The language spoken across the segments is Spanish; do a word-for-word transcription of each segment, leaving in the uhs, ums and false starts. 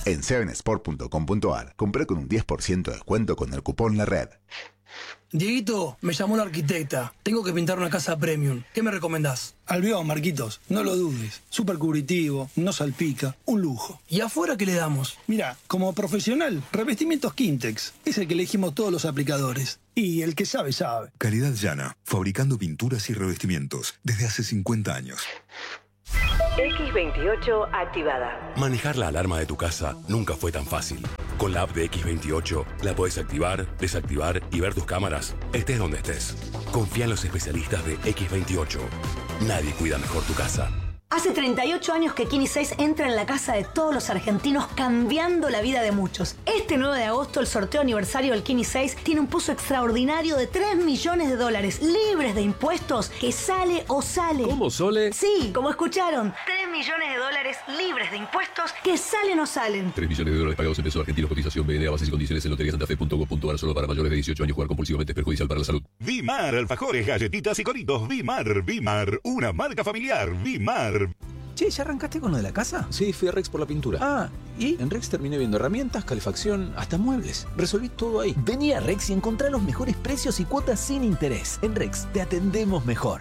en seven sport punto com punto a r. Compré con un diez por ciento de descuento con el cupón La Red. Dieguito, me llamó la arquitecta. Tengo que pintar una casa premium. ¿Qué me recomendás? Albión, Marquitos, no lo dudes. Súper cubritivo, no salpica, un lujo. ¿Y afuera qué le damos? Mira, como profesional, revestimientos Quintex. Es el que elegimos todos los aplicadores. Y el que sabe, sabe. Calidad Llana, fabricando pinturas y revestimientos desde hace cincuenta años. equis veintiocho activada. Manejar la alarma de tu casa nunca fue tan fácil. Con la app de equis veintiocho la podés activar, desactivar y ver tus cámaras, estés donde estés. Confía en los especialistas de equis veintiocho. Nadie cuida mejor tu casa. Hace treinta y ocho años que Kini seis entra en la casa de todos los argentinos, cambiando la vida de muchos. Este nueve de agosto, el sorteo aniversario del Kini seis tiene un pozo extraordinario de tres millones de dólares, libres de impuestos, que sale o sale. ¿Cómo, Sole? Sí, como escucharon. tres millones de dólares libres de impuestos, que salen o salen. tres millones de dólares pagados en pesos argentinos. Cotización B N A, bases y condiciones en lotería santa fe punto com punto a r. Solo para mayores de dieciocho años. Jugar compulsivamente es perjudicial para la salud. Vimar, alfajores, galletitas y coritos. Vimar, Vimar, una marca familiar. Vimar. Che, ¿ya arrancaste con lo de la casa? Sí, fui a Rex por la pintura. Ah, ¿y? En Rex terminé viendo herramientas, calefacción, hasta muebles. Resolví todo ahí. Vení a Rex y encontrá los mejores precios y cuotas sin interés. En Rex te atendemos mejor.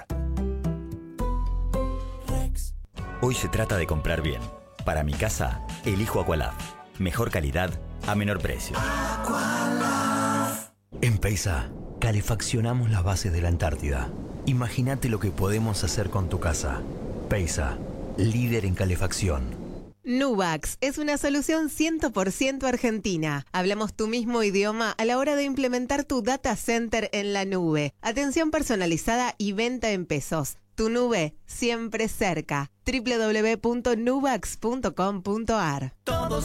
Rex. Hoy se trata de comprar bien. Para mi casa, elijo Aqualab. Mejor calidad a menor precio. Aqualab. En Peisa, calefaccionamos las bases de la Antártida. Imagínate lo que podemos hacer con tu casa. Peisa, líder en calefacción. Nuvax es una solución cien por ciento argentina. Hablamos tu mismo idioma a la hora de implementar tu data center en la nube. Atención personalizada y venta en pesos. Tu nube siempre cerca. doble u doble u doble u punto nuvax punto com punto a r. Todos